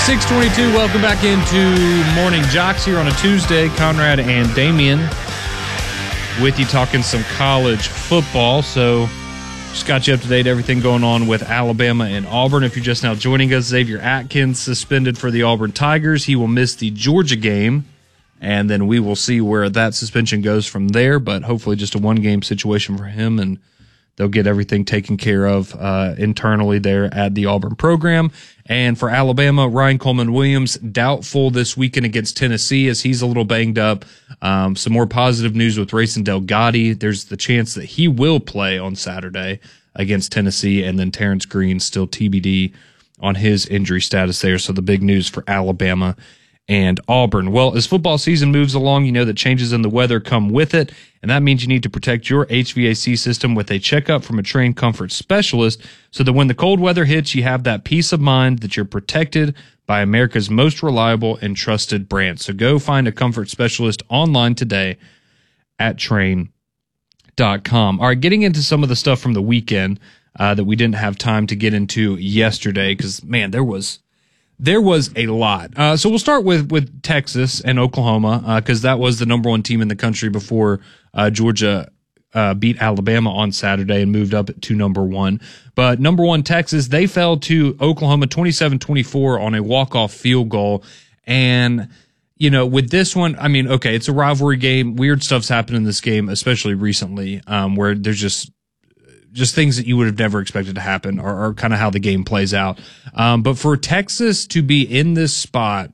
622, welcome back into Morning Jocks here on a Tuesday. Conrad and Damian with you talking some college football. So just got you up to date, everything going on with Alabama and Auburn. If you're just now joining us, Xavier Atkins suspended for the Auburn Tigers. He will miss the Georgia game, and then we will see where that suspension goes from there, but hopefully just a one-game situation for him, and they'll get everything taken care of internally there at the Auburn program. And for Alabama, Ryan Coleman-Williams, doubtful this weekend against Tennessee as he's a little banged up. Some more positive news with Rayson Delgatti. There's the chance that he will play on Saturday against Tennessee, and then Terrence Green still TBD on his injury status there. So the big news for Alabama and Auburn. Well, as football season moves along, you know that changes in the weather come with it, and that means you need to protect your HVAC system with a checkup from a trained comfort specialist so that when the cold weather hits, you have that peace of mind that you're protected by America's most reliable and trusted brand. So go find a comfort specialist online today at Trane.com. All right, getting into some of the stuff from the weekend that we didn't have time to get into yesterday because, man, there was a lot. So we'll start with Texas and Oklahoma because that was the number one team in the country before Georgia beat Alabama on Saturday and moved up to number one. But number one, Texas, they fell to Oklahoma 27-24 on a walk-off field goal. And, you know, with this one, I mean, okay, it's a rivalry game. Weird stuff's happened in this game, especially recently, where there's just things that you would have never expected to happen or kind of how the game plays out. But for Texas to be in this spot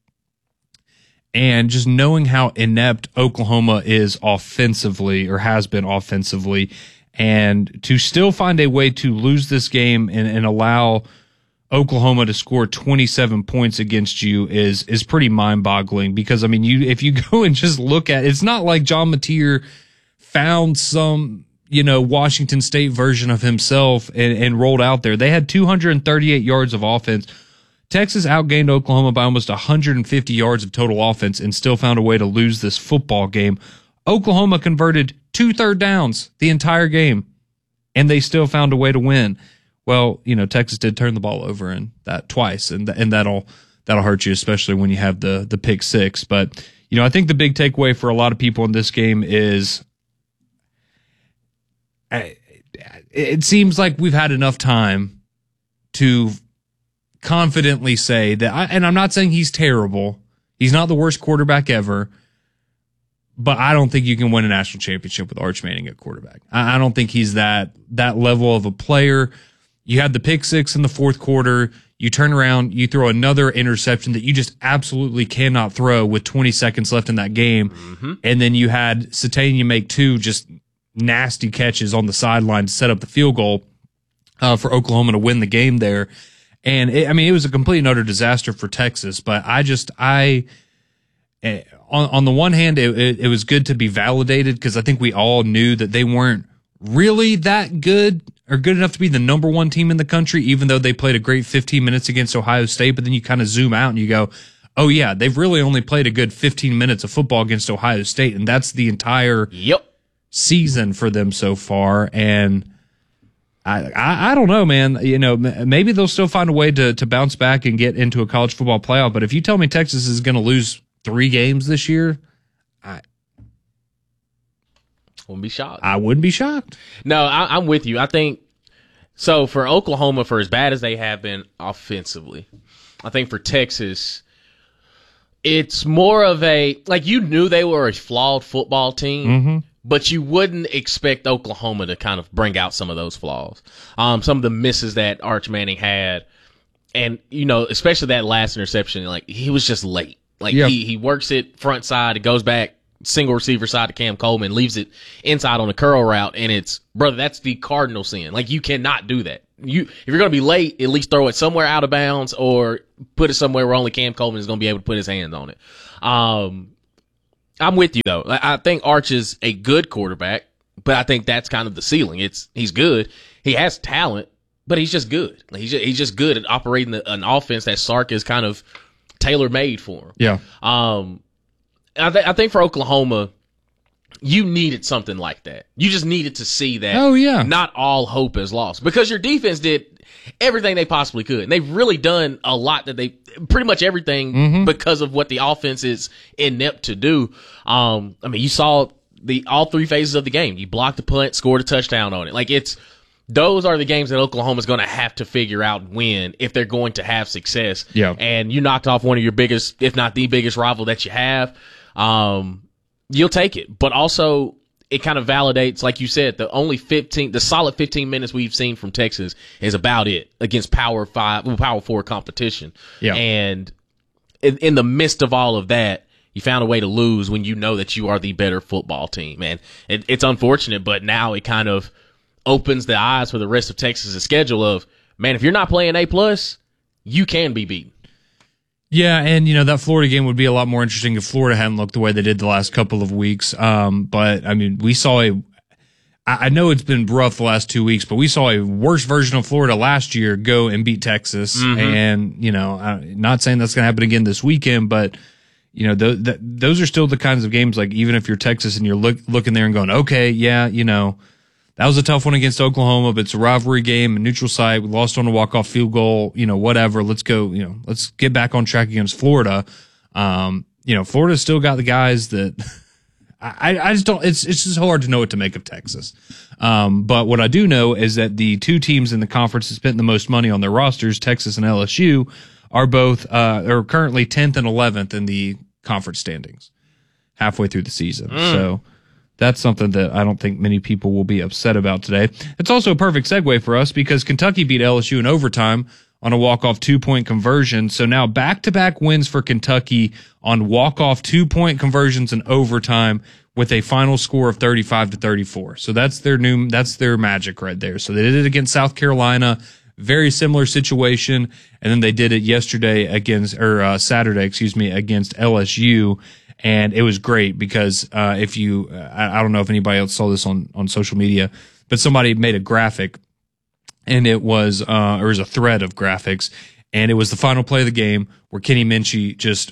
and just knowing how inept Oklahoma is offensively or has been offensively, and to still find a way to lose this game and allow Oklahoma to score 27 points against you is pretty mind-boggling because, I mean, if you go and just look at it, it's not like John Mateer found some, you know, Washington State version of himself and rolled out there. They had 238 yards of offense. Texas outgained Oklahoma by almost 150 yards of total offense and still found a way to lose this football game. Oklahoma converted 2 third downs the entire game, and they still found a way to win. Well, you know, Texas did turn the ball over in that twice, and that'll hurt you, especially when you have the pick six. But, you know, I think the big takeaway for a lot of people in this game is it seems like we've had enough time to confidently say that, and I'm not saying he's terrible. He's not the worst quarterback ever, but I don't think you can win a national championship with Arch Manning at quarterback. I don't think he's that level of a player. You had the pick six in the fourth quarter. You turn around, you throw another interception that you just absolutely cannot throw with 20 seconds left in that game. Mm-hmm. And then you had Satania make 2 just nasty catches on the sideline to set up the field goal for Oklahoma to win the game there. And it was a complete and utter disaster for Texas. But on the one hand, it was good to be validated because I think we all knew that they weren't really that good or good enough to be the number one team in the country, even though they played a great 15 minutes against Ohio State. But then you kind of zoom out and you go, oh yeah, they've really only played a good 15 minutes of football against Ohio State. And that's the entire season for them so far. And I don't know, man. You know, maybe they'll still find a way to bounce back and get into a college football playoff. But if you tell me Texas is going to lose 3 games this year, I wouldn't be shocked. I wouldn't be shocked. No, I'm with you. I think so. For Oklahoma, for as bad as they have been offensively, I think for Texas, it's more of a, like, you knew they were a flawed football team. Mm-hmm. But you wouldn't expect Oklahoma to kind of bring out some of those flaws. Some of the misses that Arch Manning had. And, you know, especially that last interception, like, he was just late. Like, he works it front side, it goes back, single receiver side to Cam Coleman, leaves it inside on a curl route, and it's, brother, that's the cardinal sin. Like, you cannot do that. If you're going to be late, at least throw it somewhere out of bounds or put it somewhere where only Cam Coleman is going to be able to put his hands on it. I'm with you, though. I think Arch is a good quarterback, but I think that's kind of the ceiling. He's good. He has talent, but he's just good. He's just good at operating an offense that Sark is kind of tailor-made for him. Yeah. I think for Oklahoma, you needed something like that. You just needed to see that. Oh, yeah. Not all hope is lost. Because your defense did everything they possibly could. And they've really done a lot that they pretty much everything because of what the offense is inept to do. I mean, you saw all three phases of the game. You blocked the punt, scored a touchdown on it. Like those are the games that Oklahoma's going to have to figure out and win if they're going to have success. Yeah. And you knocked off one of your biggest, if not the biggest rival that you have. You'll take it. But also, it kind of validates, like you said, the solid 15 minutes we've seen from Texas is about it against Power 4 competition. Yeah. And in the midst of all of that, you found a way to lose when you know that you are the better football team. And it's unfortunate, but now it kind of opens the eyes for the rest of Texas' schedule of, man, if you're not playing A+, you can be beaten. Yeah, and that Florida game would be a lot more interesting if Florida hadn't looked the way they did the last couple of weeks. But I mean, we saw I know it's been rough the last 2 weeks, but we saw a worse version of Florida last year go and beat Texas. And, not saying that's going to happen again this weekend, but those are still the kinds of games, like, even if you're Texas and you're looking there and going, okay, yeah, that was a tough one against Oklahoma, but it's a rivalry game, a neutral site. We lost on a walk-off field goal, whatever. Let's go, let's get back on track against Florida. Florida's still got the guys that I just don't, it's just hard to know what to make of Texas. But what I do know is that the two teams in the conference that spent the most money on their rosters, Texas and LSU, are both, are currently 10th and 11th in the conference standings halfway through the season. So that's something that I don't think many people will be upset about today. It's also a perfect segue for us because Kentucky beat LSU in overtime on a walk-off 2-point conversion. So now back-to-back wins for Kentucky on walk-off 2-point conversions in overtime with a final score of 35-34. So that's their magic right there. So they did it against South Carolina, very similar situation, and then they did it Saturday against LSU. And it was great because I don't know if anybody else saw this on social media, but somebody made a graphic, and it was a thread of graphics, and it was the final play of the game where Kenny Minchie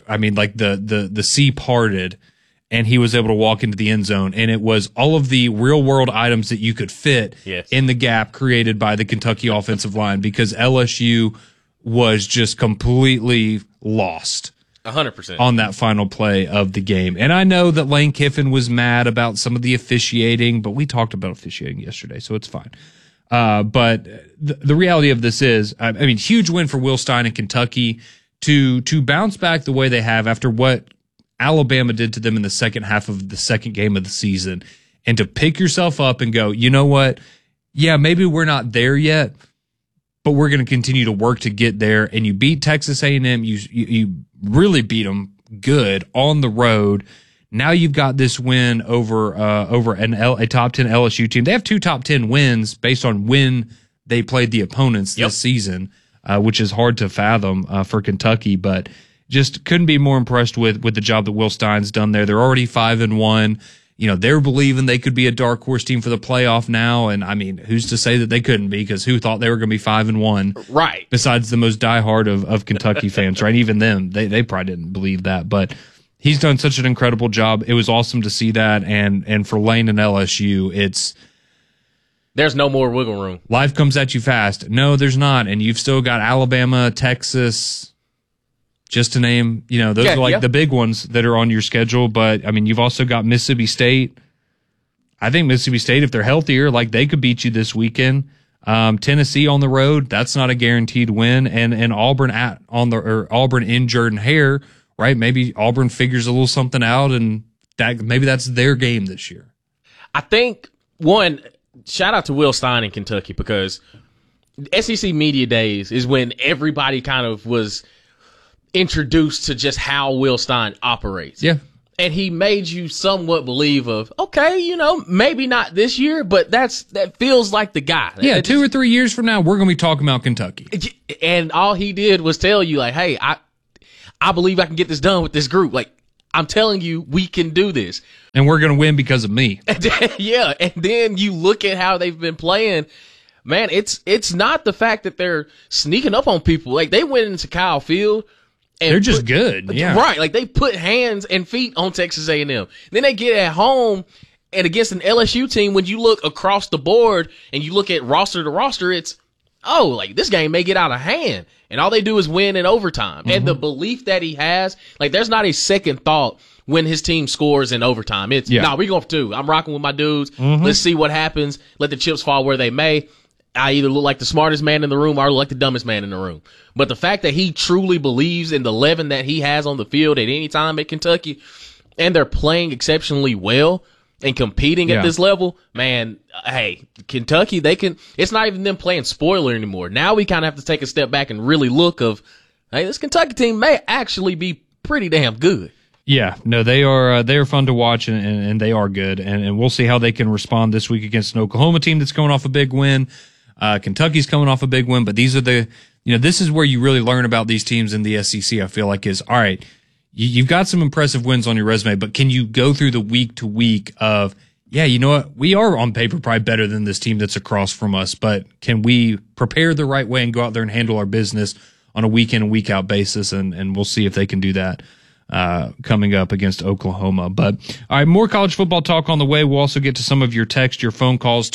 the sea parted, and he was able to walk into the end zone, and it was all of the real world items that you could fit in the gap created by the Kentucky offensive line, because LSU was just completely lost. 100% on that final play of the game. And I know that Lane Kiffin was mad about some of the officiating, but we talked about officiating yesterday, so it's fine. But the reality of this is, huge win for Will Stein and Kentucky to bounce back the way they have after what Alabama did to them in the second half of the second game of the season, and to pick yourself up and go, you know what? Yeah, maybe we're not there yet, but we're going to continue to work to get there. And you beat Texas A&M. You really beat them good on the road. Now you've got this win over a top 10 LSU team. They have 2 top 10 wins based on when they played the opponents this season, which is hard to fathom for Kentucky. But just couldn't be more impressed with the job that Will Stein's done there. They're already 5-1. They're believing they could be a dark horse team for the playoff now. And who's to say that they couldn't be? Because who thought they were going to be 5-1? Right. Besides the most diehard of Kentucky fans, right? Even them, they probably didn't believe that. But he's done such an incredible job. It was awesome to see that. And for Lane and LSU, there's no more wiggle room. Life comes at you fast. No, there's not. And you've still got Alabama, Texas, just to name, those are the big ones that are on your schedule. But you've also got Mississippi State. I think Mississippi State, if they're healthier, they could beat you this weekend. Tennessee on the road, that's not a guaranteed win. And Auburn Auburn in Jordan-Hare, right? Maybe Auburn figures a little something out, and maybe that's their game this year. I think shout out to Will Stein in Kentucky, because SEC Media Days is when everybody kind of was introduced to just how Will Stein operates. Yeah. And he made you somewhat believe of, okay, maybe not this year, but that feels like the guy. Yeah, 2 or 3 years from now, we're going to be talking about Kentucky. And all he did was tell you, hey, I believe I can get this done with this group. I'm telling you, we can do this. And we're going to win because of me. Yeah, and then you look at how they've been playing. Man, it's not the fact that they're sneaking up on people. They went into Kyle Field. And they're just good. Yeah. Right. They put hands and feet on Texas A&M. Then they get at home and against an LSU team, when you look across the board and you look at roster to roster, it's, oh, like this game may get out of hand. And all they do is win in overtime. And the belief that he has, like there's not a second thought when his team scores in overtime. It's, nah, we're going for 2. I'm rocking with my dudes. Let's see what happens. Let the chips fall where they may. I either look like the smartest man in the room or look like the dumbest man in the room. But the fact that he truly believes in the 11 that he has on the field at any time at Kentucky, and they're playing exceptionally well and competing at this level, man, hey, Kentucky, it's not even them playing spoiler anymore. Now we kind of have to take a step back and really look of, hey, this Kentucky team may actually be pretty damn good. Yeah, no, they are fun to watch, and they are good, and we'll see how they can respond this week against an Oklahoma team that's coming off a big win. Kentucky's coming off a big win, but these are this is where you really learn about these teams in the SEC, I feel like, is, all right, you've got some impressive wins on your resume, but can you go through the week to week of, yeah, you know what, we are on paper probably better than this team that's across from us, but can we prepare the right way and go out there and handle our business on a week in and week out basis, and we'll see if they can do that coming up against Oklahoma. But all right, more college football talk on the way. We'll also get to some of your text, your phone calls,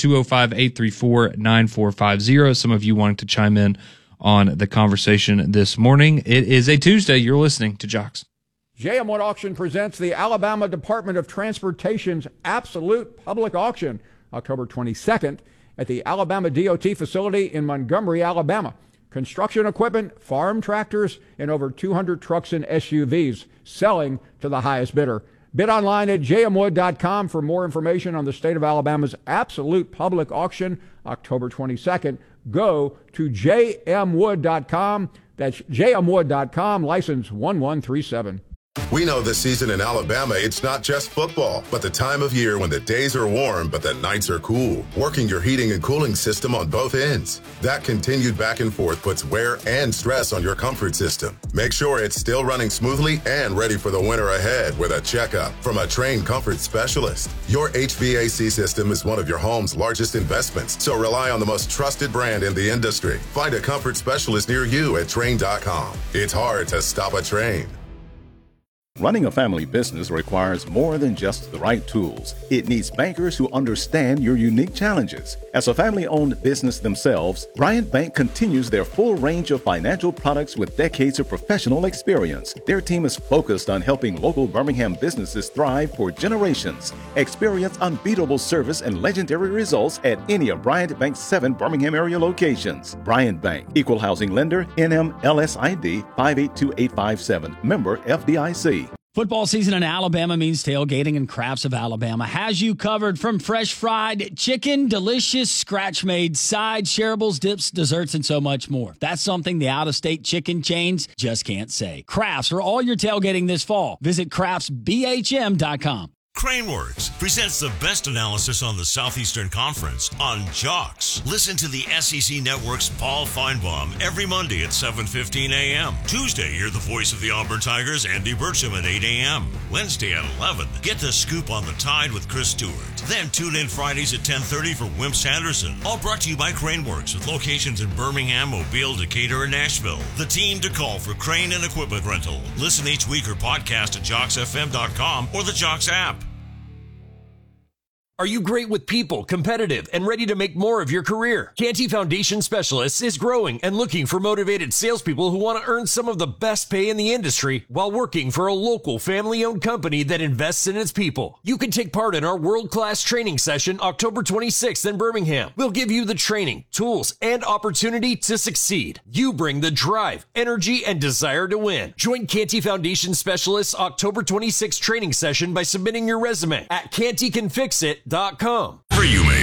205-834-9450. Some of you wanting to chime in on the conversation this morning. It is a Tuesday. You're listening to Jocks. JM Wood Auction presents the Alabama Department of Transportation's Absolute Public Auction, October 22nd at the Alabama DOT facility in Montgomery, Alabama. Construction equipment, farm tractors, and over 200 trucks and SUVs selling to the highest bidder. Bid online at jmwood.com for more information on the state of Alabama's Absolute Public Auction, October 22nd. Go to jmwood.com. That's jmwood.com, license 1137. We know this season in Alabama, it's not just football, but the time of year when the days are warm, but the nights are cool. Working your heating and cooling system on both ends. That continued back and forth puts wear and stress on your comfort system. Make sure it's still running smoothly and ready for the winter ahead with a checkup from a trained comfort specialist. Your HVAC system is one of your home's largest investments, so rely on the most trusted brand in the industry. Find a comfort specialist near you at Trane.com. It's hard to stop a train. Running a family business requires more than just the right tools. It needs bankers who understand your unique challenges. As a family-owned business themselves, Bryant Bank continues their full range of financial products with decades of professional experience. Their team is focused on helping local Birmingham businesses thrive for generations. Experience unbeatable service and legendary results at any of Bryant Bank's 7 Birmingham area locations. Bryant Bank, Equal Housing Lender, NMLSID 582857, member FDIC. Football season in Alabama means tailgating, and Crafts of Alabama has you covered. From fresh fried chicken, delicious scratch-made sides, shareables, dips, desserts, and so much more. That's something the out-of-state chicken chains just can't say. Crafts for all your tailgating this fall. Visit craftsbhm.com. Craneworks presents the best analysis on the Southeastern Conference on Jocks. Listen to the SEC Network's Paul Feinbaum every Monday at 7:15 a.m. Tuesday, hear the voice of the Auburn Tigers, Andy Burcham, at 8 a.m. Wednesday at 11, get the scoop on the Tide with Chris Stewart. Then tune in Fridays at 10:30 for Wimp Sanderson. All brought to you by Craneworks with locations in Birmingham, Mobile, Decatur, and Nashville. The team to call for crane and equipment rental. Listen each week or podcast at JocksFM.com or the Jocks app. Are you great with people, competitive, and ready to make more of your career? Canty Foundation Specialists is growing and looking for motivated salespeople who want to earn some of the best pay in the industry while working for a local family-owned company that invests in its people. You can take part in our world-class training session October 26th in Birmingham. We'll give you the training, tools, and opportunity to succeed. You bring the drive, energy, and desire to win. Join Canty Foundation Specialists October 26th training session by submitting your resume at cantycanfixit.com. For you, man.